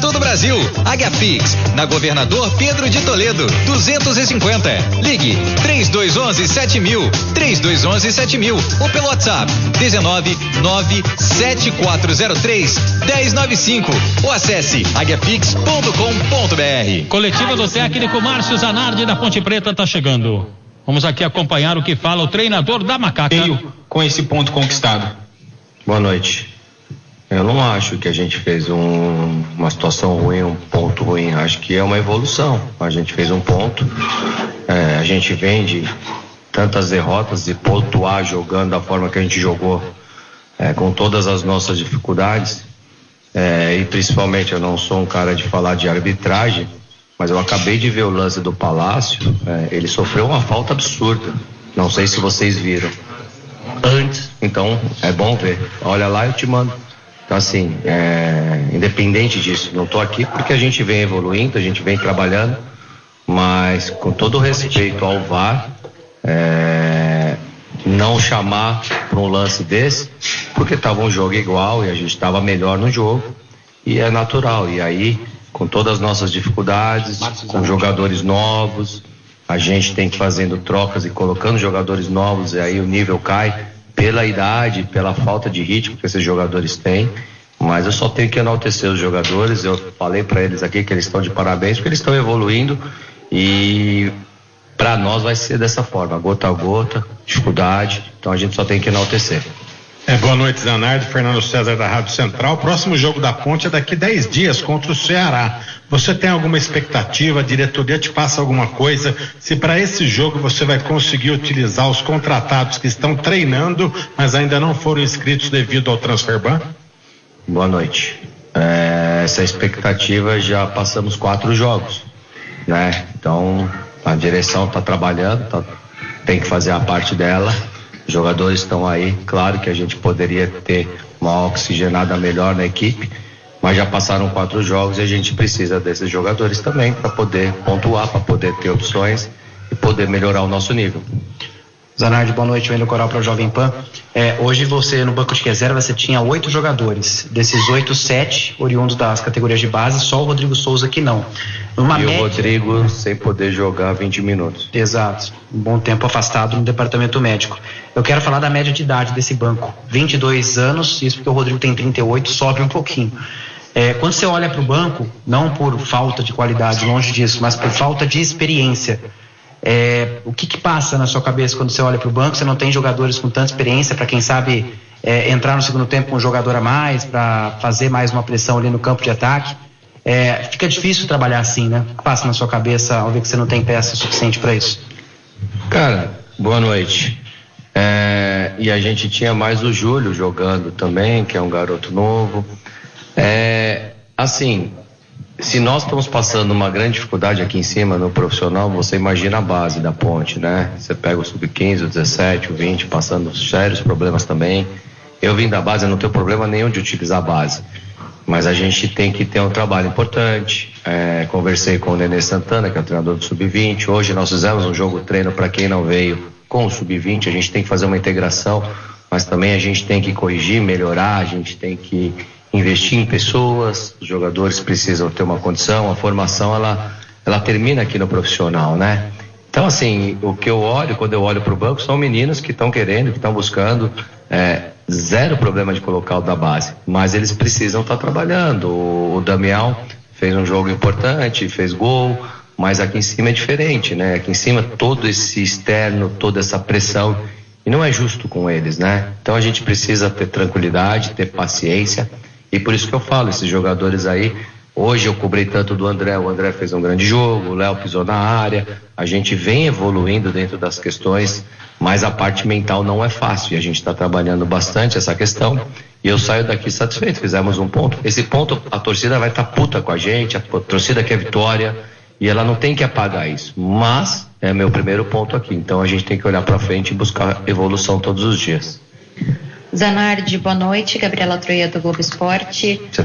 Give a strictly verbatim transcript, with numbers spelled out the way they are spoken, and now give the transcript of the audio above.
todo o Brasil. Águiafix, na Governador Pedro de Toledo, duzentos e cinquenta. Ligue três dois um um sete mil, três dois um um sete mil ou pelo WhatsApp dezenove nove sete quatro zero três um zero nove cinco ou acesse águiafix ponto com ponto br. Coletiva do técnico Márcio Zanardi da Ponte Preta está chegando. Vamos aqui acompanhar o que fala o treinador da Macaca. Com esse ponto conquistado. Boa noite. Eu não acho que a gente fez um, uma situação ruim, um ponto ruim. Acho que é uma evolução. A gente fez um ponto. É, a gente vem de tantas derrotas e pontuar jogando da forma que a gente jogou, é, com todas as nossas dificuldades. É, e principalmente, eu não sou um cara de falar de arbitragem, mas eu acabei de ver o lance do Palácio. É, ele sofreu uma falta absurda. Não sei se vocês viram antes, então é bom ver. Olha lá, eu te mando. Então assim, é, independente disso, não estou aqui porque a gente vem evoluindo, a gente vem trabalhando, mas com todo o respeito ao V A R, é, não chamar para um lance desse, porque estava um jogo igual e a gente estava melhor no jogo, e é natural. E aí, com todas as nossas dificuldades, com jogadores novos, a gente tem que ir fazendo trocas e colocando jogadores novos, e aí o nível cai pela idade, pela falta de ritmo que esses jogadores têm. Mas eu só tenho que enaltecer os jogadores. Eu falei para eles aqui que eles estão de parabéns, porque eles estão evoluindo, e para nós vai ser dessa forma, gota a gota, dificuldade. Então a gente só tem que enaltecer. É, boa noite, Zanardi. Fernando César da Rádio Central. O próximo jogo da Ponte é daqui dez dias contra o Ceará. Você tem alguma expectativa? A diretoria te passa alguma coisa? Se para esse jogo você vai conseguir utilizar os contratados que estão treinando, mas ainda não foram inscritos devido ao transfer ban? Boa noite. É, essa expectativa, já passamos quatro jogos, né? Então a direção está trabalhando, tá, tem que fazer a parte dela. Os jogadores estão aí. Claro que a gente poderia ter uma oxigenada melhor na equipe, mas já passaram quatro jogos e a gente precisa desses jogadores também para poder pontuar, para poder ter opções e poder melhorar o nosso nível. Zanardi, boa noite, Wendel Coral para o Jovem Pan. É, hoje você, no banco de reserva, você tinha oito jogadores. Desses oito, sete oriundos das categorias de base, só o Rodrigo Souza que não. Uma e média... o Rodrigo sem poder jogar vinte minutos. Exato, um bom tempo afastado no departamento médico. Eu quero falar da média de idade desse banco, vinte e dois anos, isso porque o Rodrigo tem trinta e oito, sobe um pouquinho. É, quando você olha para o banco, não por falta de qualidade, longe disso, mas por falta de experiência, é, o que que passa na sua cabeça quando você olha para o banco? Você não tem jogadores com tanta experiência para, quem sabe, é, entrar no segundo tempo com um jogador a mais, para fazer mais uma pressão ali no campo de ataque. É, fica difícil trabalhar assim, né? O que passa na sua cabeça ao ver que você não tem peça suficiente para isso? Cara, boa noite. É, e a gente tinha mais o Júlio jogando também, que é um garoto novo. É, assim, se nós estamos passando uma grande dificuldade aqui em cima no profissional, você imagina a base da Ponte, né? Você pega o sub quinze, o dezessete, o vinte, passando sérios problemas também. Eu vim da base, eu não tenho problema nenhum de utilizar a base, mas a gente tem que ter um trabalho importante. É, conversei com o Nenê Santana, que é o treinador do sub vinte. Hoje nós fizemos um jogo treino para quem não veio com o sub vinte. A gente tem que fazer uma integração, mas também a gente tem que corrigir, melhorar, a gente tem que investir em pessoas. Os jogadores precisam ter uma condição. A formação, ela, ela termina aqui no profissional, né? Então, assim, o que eu olho, quando eu olho para o banco, são meninos que estão querendo, que estão buscando, é, zero problema de colocar o da base, mas eles precisam estar trabalhando. O, o Damião fez um jogo importante, fez gol, mas aqui em cima é diferente, né? Aqui em cima todo esse externo, toda essa pressão, e não é justo com eles, né? Então a gente precisa ter tranquilidade, ter paciência, e por isso que eu falo, esses jogadores aí, hoje eu cobrei tanto do André, o André fez um grande jogo, o Léo pisou na área, a gente vem evoluindo dentro das questões, mas a parte mental não é fácil, e a gente está trabalhando bastante essa questão, e eu saio daqui satisfeito. Fizemos um ponto, esse ponto a torcida vai estar tá puta com a gente, a torcida quer vitória, e ela não tem que apagar isso, mas é meu primeiro ponto aqui, então a gente tem que olhar para frente e buscar evolução todos os dias. Zanardi, boa noite. Gabriela Troia do Globo Esporte.